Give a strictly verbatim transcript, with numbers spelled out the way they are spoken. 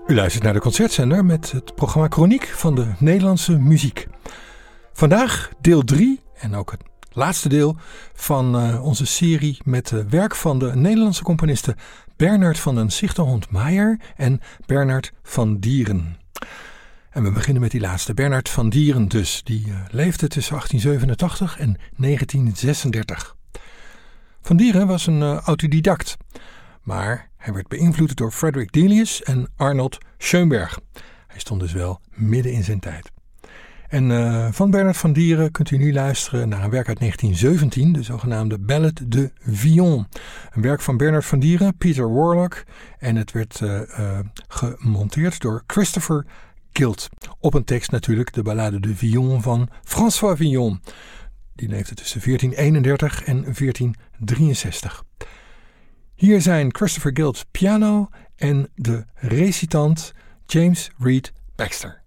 U luistert naar de Concertzender met het programma Chroniek van de Nederlandse muziek. Vandaag deel drie en ook het laatste deel van uh, onze serie met uh, werk van de Nederlandse componisten Bernard van den Sichterhond-Meyer en Bernard van Dieren. En we beginnen met die laatste, Bernard van Dieren dus. Die uh, leefde tussen achttien zevenentachtig en negentien zesendertig. Van Dieren was een uh, autodidact, maar hij werd beïnvloed door Frederick Delius en Arnold Schoenberg. Hij stond dus wel midden in zijn tijd. En uh, van Bernard van Dieren kunt u nu luisteren naar een werk uit negentien zeventien, de zogenaamde Ballade de Villon. Een werk van Bernard van Dieren, Peter Warlock, en het werd uh, uh, gemonteerd door Christopher Guild. Op een tekst natuurlijk, de Ballade de Villon van François Villon. Die leefde tussen veertien eenendertig en veertien drieënzestig. Hier zijn Christopher Guild piano en de recitant James Reed Baxter.